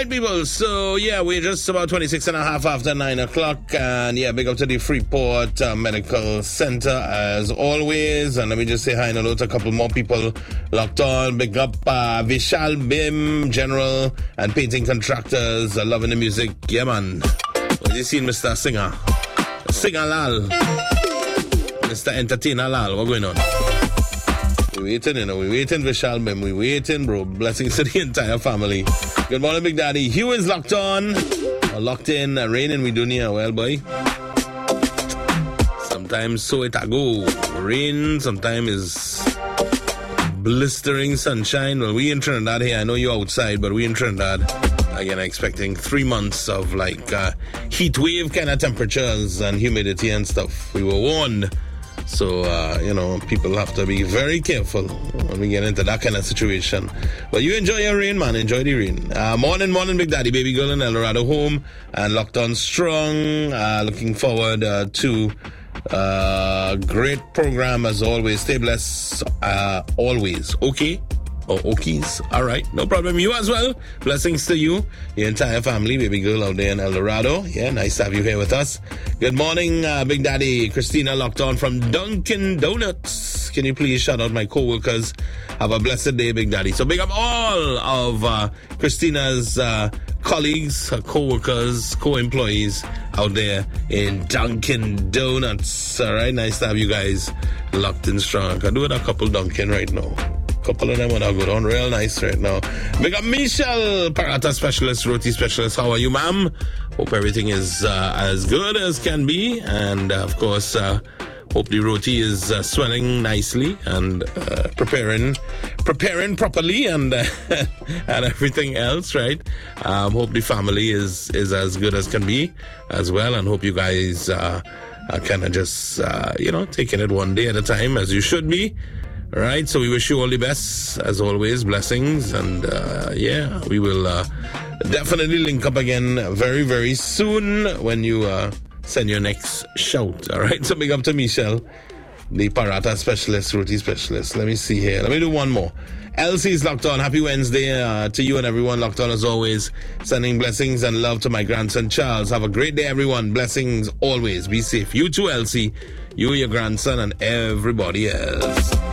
right, people. So, yeah, we're just about 26 and a half after 9 o'clock. And, yeah, big up to the Freeport Medical Center, as always. And let me just say hi and hello to a couple more people locked on. Big up Vishal Bim, General and Painting Contractors. Loving the music. Yeah, man. What you seen, Mr. Singer? Singer Lal. Mr. Entertainer Lal. What's going on? We waiting, we waiting, Vishal Bim. We waiting, bro. Blessings to the entire family. Good morning, Big Daddy. Hugh is locked on. Locked in. Raining we do near. Well, boy. Sometimes so it a go. Rain, sometimes is blistering sunshine. Well, we in Trinidad here. I know you're outside, but we in Trinidad. Again, expecting 3 months of heat wave kind of temperatures and humidity and stuff. We were warned. So, people have to be very careful when we get into that kind of situation. But you enjoy your rain, man. Enjoy the rain. Morning, Big Daddy. Baby girl in El Dorado home and locked on strong. Looking forward to great program as always. Stay blessed always. Okay? Oh, okies. All right. No problem. You as well. Blessings to you, your entire family, baby girl out there in El Dorado. Yeah, nice to have you here with us. Good morning, Big Daddy. Christina locked on from Dunkin' Donuts. Can you please shout out my co-workers? Have a blessed day, Big Daddy. So big up all of Christina's colleagues, co-workers, co-employees out there in Dunkin' Donuts. All right. Nice to have you guys locked in strong. I can do it a couple Dunkin' right now. Couple of them would have gone on real nice right now. Big up Michelle, Parata Specialist, Roti Specialist. How are you, ma'am? Hope everything is as good as can be. And, of course, hope the roti is swelling nicely and preparing properly and and everything else, right? Hope the family is as good as can be as well. And hope you guys are kind of just, taking it one day at a time as you should be. Right, so we wish you all the best, as always, blessings, and we will definitely link up again very, very soon when you send your next shout, all right? So big up to Michelle, the Parata Specialist, Roti Specialist. Let me see here. Let me do one more. Elsie's locked on. Happy Wednesday to you and everyone locked on as always. Sending blessings and love to my grandson, Charles. Have a great day, everyone. Blessings always. Be safe. You too, Elsie. You, your grandson, and everybody else.